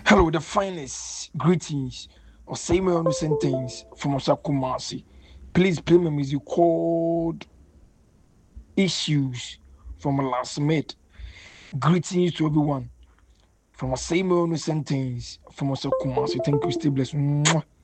Hello, the finest greetings or say my own sentence from Osakumasi. Please play my music called Issues from last mate. Greetings to everyone from a say my own sentence from Osakumasi. Thank you, stay blessed. Mwah.